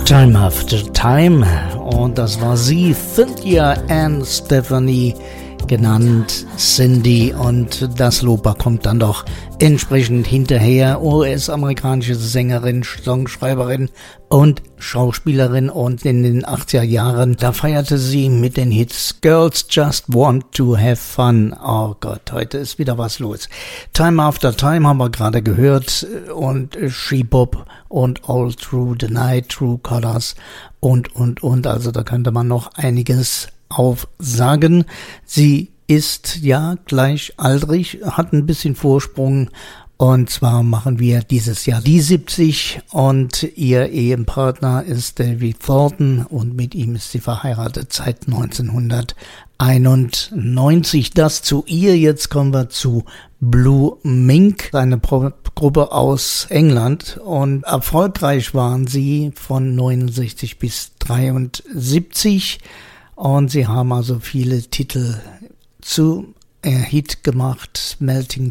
Time After Time, und das war sie, Cynthia Ann Stephanie, genannt Cindy, und das Lob kommt dann doch entsprechend hinterher. US-amerikanische Sängerin, Songschreiberin und Schauspielerin, und in den 80er Jahren, da feierte sie mit den Hits Girls Just Want to Have Fun. Oh Gott, heute ist wieder was los. Time After Time haben wir gerade gehört, und She Bop und All Through the Night, True Colors und, also da könnte man noch einiges aufsagen. Sie ist ja gleichaltrig, hat ein bisschen Vorsprung, und zwar machen wir dieses Jahr die 70, und ihr Ehepartner ist David Thornton, und mit ihm ist sie verheiratet seit 1991. Das zu ihr. Jetzt kommen wir zu Blue Mink, eine Gruppe aus England, und erfolgreich waren sie von 69 bis 73, und sie haben also viele Titel zu Hit gemacht. Melting